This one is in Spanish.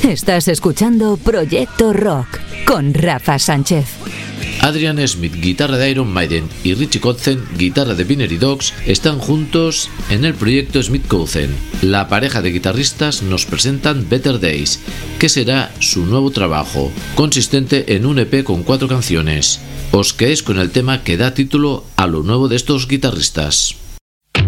Estás escuchando Proyecto Rock con Rafa Sánchez. Adrian Smith, guitarra de Iron Maiden, y Richie Kotzen, guitarra de Binary Dogs, están juntos en el proyecto Smith Kotzen. La pareja de guitarristas nos presentan Better Days, que será su nuevo trabajo, consistente en un EP con 4 canciones. Os quedéis con el tema que da título a lo nuevo de estos guitarristas.